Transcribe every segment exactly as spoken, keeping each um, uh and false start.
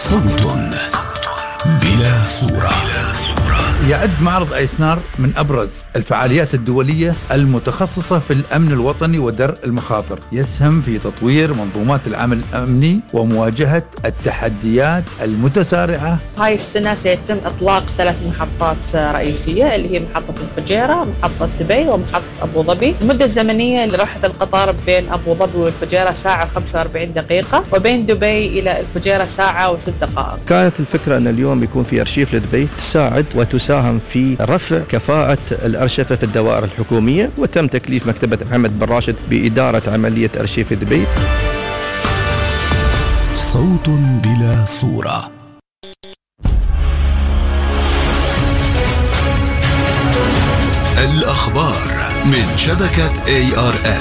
صوت بلا صورة. يعد معرض أيسنار من أبرز الفعاليات الدولية المتخصصة في الأمن الوطني ودرء المخاطر، يسهم في تطوير منظومات العمل الأمني ومواجهة التحديات المتسارعة. هاي السنة سيتم إطلاق ثلاث محطات رئيسية اللي هي محطة الفجيرة، محطة دبي، ومحطة أبو ظبي. المدة الزمنية لراحة القطار بين أبو ظبي والفجيرة ساعة وخمسة وأربعين دقيقة، وبين دبي إلى الفجيرة ساعة وست دقائق. كانت الفكرة أن اليوم يكون في أرشيف لدبي تساعد وتساهم في رفع كفاءة الأرشفة في الدوائر الحكومية، وتم تكليف مكتبة محمد بن راشد بإدارة عملية أرشيف دبي. صوت بلا صورة. الأخبار من شبكة إيه آر إل.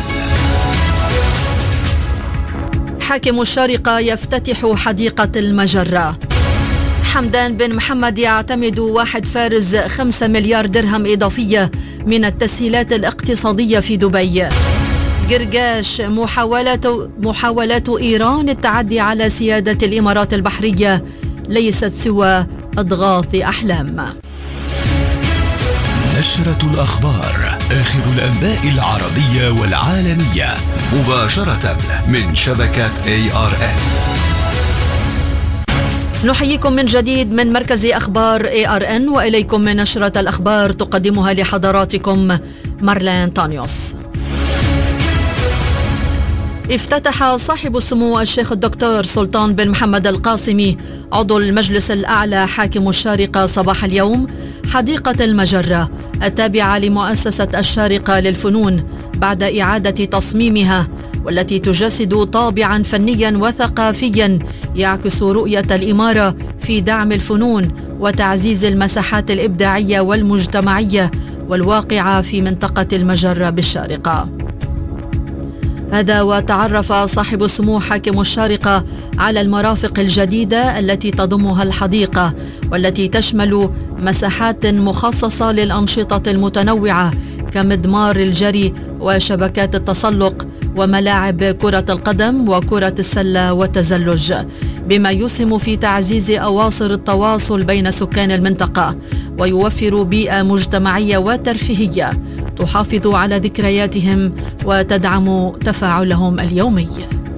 حاكم الشارقة يفتتح حديقة المجرة. حمدان بن محمد يعتمد واحد فارز خمسة مليار درهم إضافية من التسهيلات الاقتصادية في دبي. قرقاش محاولات محاولات إيران التعدي على سيادة الإمارات البحرية ليست سوى أضغاث أحلام. نشرة الأخبار، آخر الأنباء العربية والعالمية، مباشرة من شبكة إيه آر إل. نحييكم من جديد من مركز أخبار إيه آر إن، وإليكم من نشرة الأخبار تقدمها لحضراتكم مارلين تانيوس. افتتح صاحب السمو الشيخ الدكتور سلطان بن محمد القاسمي عضو المجلس الأعلى حاكم الشارقة صباح اليوم حديقة المجرة التابعة لمؤسسة الشارقة للفنون بعد إعادة تصميمها، والتي تجسد طابعا فنيا وثقافيا يعكس رؤية الإمارة في دعم الفنون وتعزيز المساحات الإبداعية والمجتمعية والواقعة في منطقة المجرة بالشارقة. هذا وتعرف صاحب السمو حاكم الشارقة على المرافق الجديدة التي تضمها الحديقة، والتي تشمل مساحات مخصصة للأنشطة المتنوعة كمضمار الجري وشبكات التسلق وملاعب كرة القدم وكرة السلة والتزلج، بما يسهم في تعزيز أواصر التواصل بين سكان المنطقة ويوفر بيئة مجتمعية وترفيهية تحافظ على ذكرياتهم وتدعم تفاعلهم اليومي.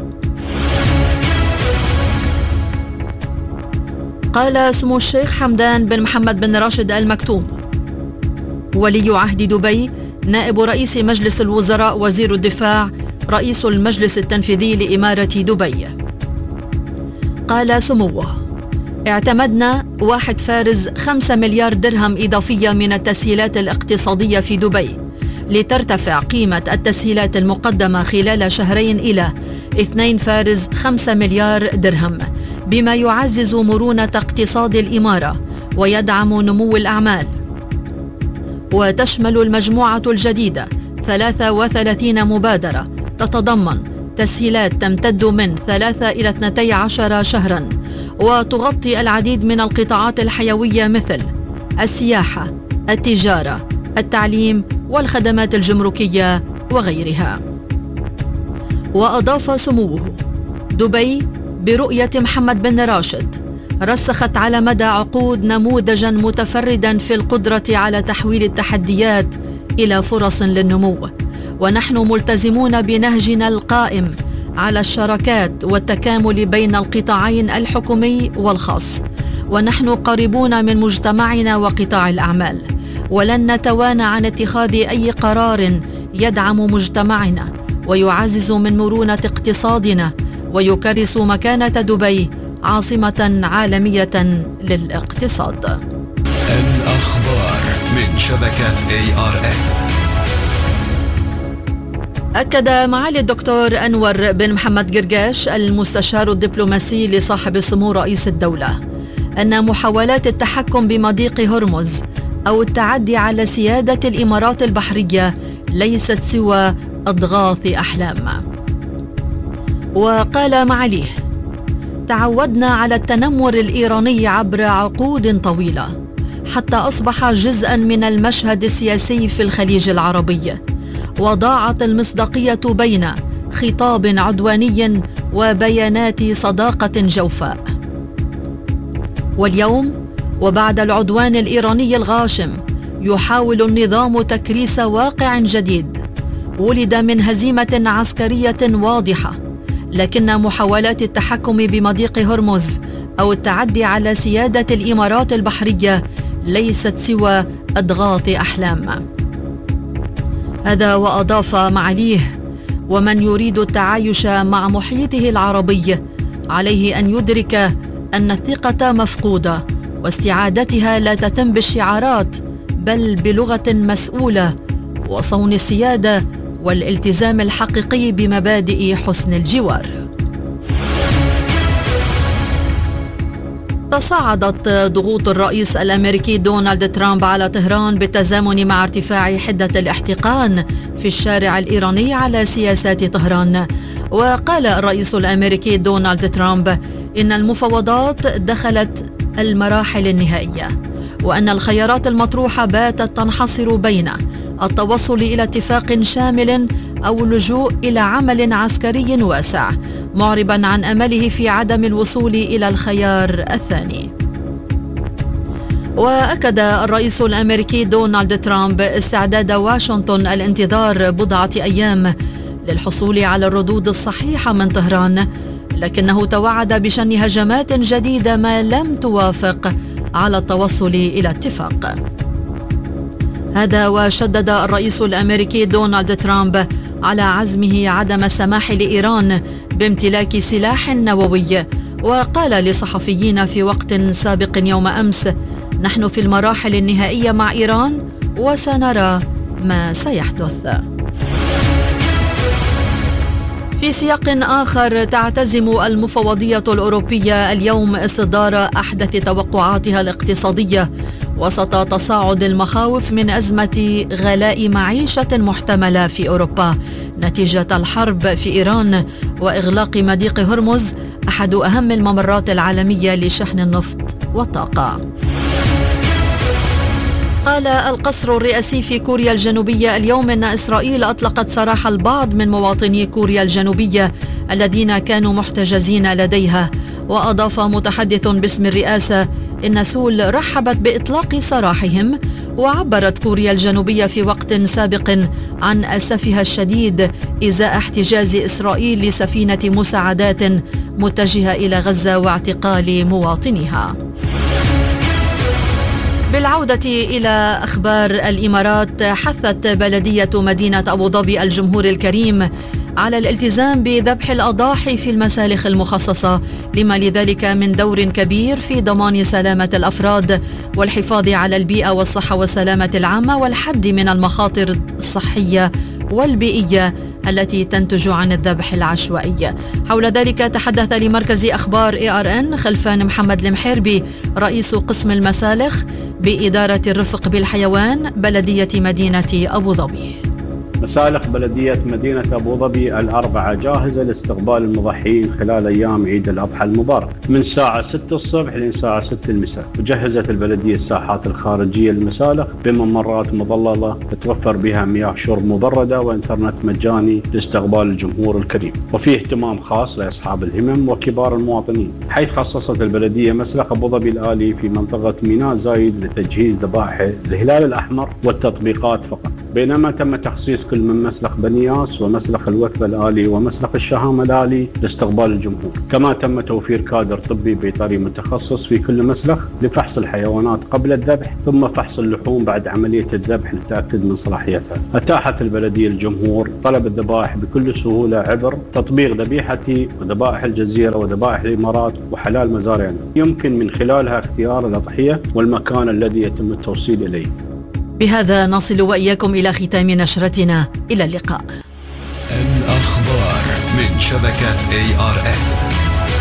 قال سمو الشيخ حمدان بن محمد بن راشد المكتوم ولي عهد دبي نائب رئيس مجلس الوزراء وزير الدفاع رئيس المجلس التنفيذي لإمارة دبي، قال سموه: اعتمدنا واحد فارز خمسة مليار درهم إضافية من التسهيلات الاقتصادية في دبي لترتفع قيمة التسهيلات المقدمة خلال شهرين إلى اثنين فارز خمسة مليار درهم، بما يعزز مرونة اقتصاد الإمارة ويدعم نمو الأعمال. وتشمل المجموعة الجديدة ثلاثة وثلاثين مبادرة تتضمن تسهيلات تمتد من ثلاثة إلى اثنتي عشر شهرا، وتغطي العديد من القطاعات الحيوية مثل السياحة، التجارة، التعليم والخدمات الجمركية وغيرها. وأضاف سموه: دبي برؤية محمد بن راشد رسخت على مدى عقود نموذجا متفردا في القدرة على تحويل التحديات إلى فرص للنمو، ونحن ملتزمون بنهجنا القائم على الشراكات والتكامل بين القطاعين الحكومي والخاص، ونحن قريبون من مجتمعنا وقطاع الأعمال، ولن نتوانى عن اتخاذ أي قرار يدعم مجتمعنا ويعزز من مرونة اقتصادنا ويكرس مكانة دبي عاصمة عالمية للاقتصاد. الأخبار من شبكة إيه آر إل. أكد معالي الدكتور أنور بن محمد قرقاش المستشار الدبلوماسي لصاحب السمو رئيس الدولة أن محاولات التحكم بمضيق هرمز أو التعدي على سيادة الإمارات البحرية ليست سوى أضغاث أحلام. وقال معاليه: تعودنا على التنمر الإيراني عبر عقود طويلة حتى أصبح جزءاً من المشهد السياسي في الخليج العربي، وضاعت المصداقية بين خطاب عدواني وبيانات صداقة جوفاء. واليوم وبعد العدوان الإيراني الغاشم يحاول النظام تكريس واقع جديد ولد من هزيمة عسكرية واضحة، لكن محاولات التحكم بمضيق هرمز أو التعدي على سيادة الإمارات البحرية ليست سوى أضغاث أحلام. هذا وأضاف معاليه: ومن يريد التعايش مع محيطه العربي عليه أن يدرك أن الثقة مفقودة، واستعادتها لا تتم بالشعارات بل بلغة مسؤولة وصون السيادة والالتزام الحقيقي بمبادئ حسن الجوار. تصاعدت ضغوط الرئيس الأمريكي دونالد ترامب على طهران بالتزامن مع ارتفاع حدة الاحتقان في الشارع الإيراني على سياسات طهران. وقال الرئيس الأمريكي دونالد ترامب إن المفاوضات دخلت المراحل النهائية، وأن الخيارات المطروحة باتت تنحصر بين التوصل إلى اتفاق شامل أو اللجوء إلى عمل عسكري واسع، معربا عن أمله في عدم الوصول إلى الخيار الثاني. وأكد الرئيس الأمريكي دونالد ترامب استعداد واشنطن الانتظار بضعة أيام للحصول على الردود الصحيحة من طهران، لكنه توعد بشن هجمات جديدة ما لم توافق على التوصل إلى اتفاق. هذا وشدد الرئيس الأمريكي دونالد ترامب على عزمه عدم السماح لإيران بامتلاك سلاح نووي، وقال لصحفيين في وقت سابق يوم أمس: نحن في المراحل النهائية مع إيران وسنرى ما سيحدث. في سياق آخر، تعتزم المفوضية الأوروبية اليوم إصدار أحدث توقعاتها الاقتصادية وسط تصاعد المخاوف من أزمة غلاء معيشة محتملة في أوروبا نتيجة الحرب في إيران وإغلاق مضيق هرمز، أحد أهم الممرات العالمية لشحن النفط والطاقة. قال القصر الرئاسي في كوريا الجنوبية اليوم إن إسرائيل أطلقت سراح البعض من مواطني كوريا الجنوبية الذين كانوا محتجزين لديها. وأضاف متحدث باسم الرئاسة إن سول رحبت بإطلاق سراحهم، وعبرت كوريا الجنوبية في وقت سابق عن أسفها الشديد إزاء احتجاز إسرائيل لسفينة مساعدات متجهة إلى غزة واعتقال مواطنيها. بالعودة إلى أخبار الإمارات، حثت بلدية مدينة أبو ظبي الجمهور الكريم على الالتزام بذبح الأضاحي في المسالخ المخصصة، لما لذلك من دور كبير في ضمان سلامة الأفراد والحفاظ على البيئة والصحة والسلامة العامة والحد من المخاطر الصحية والبيئية التي تنتج عن الذبح العشوائي. حول ذلك تحدث لمركز أخبار إيه آر إن خلفان محمد المحيربي رئيس قسم المسالخ بإدارة الرفق بالحيوان بلدية مدينة أبو ظبي. مسالخ بلدية مدينة أبو ظبي الأربعة جاهزة لاستقبال المضحيين خلال أيام عيد الأضحى المبارك من الساعة ستة الصبح للساعة ستة المساء. وجهزت البلدية الساحات الخارجية للمسالخ بممرات مظللة تتوفر بها مياه شرب مبردة وإنترنت مجاني لاستقبال الجمهور الكريم. وفي اهتمام خاص لأصحاب الهمم وكبار المواطنين، حيث خصصت البلدية مسلخ أبو ظبي الآلي في منطقة ميناء زايد لتجهيز ذبائح الهلال الأحمر والتطبيقات فقط، بينما تم تخصيص كل من مسلخ بنياس ومسلخ الوثبة الآلي ومسلخ الشهامة الآلي لاستقبال الجمهور. كما تم توفير كادر طبي بيطري متخصص في كل مسلخ لفحص الحيوانات قبل الذبح، ثم فحص اللحوم بعد عملية الذبح للتأكد من صلاحيتها. أتاحت البلدية الجمهور طلب الذبائح بكل سهولة عبر تطبيق ذبيحتي وذبائح الجزيرة وذبائح الإمارات وحلال مزارعنا، يمكن من خلالها اختيار الأضحية والمكان الذي يتم التوصيل إليه. بهذا نصل وإياكم إلى ختام نشرتنا. إلى اللقاء. الأخبار من شبكة إيه آر إن.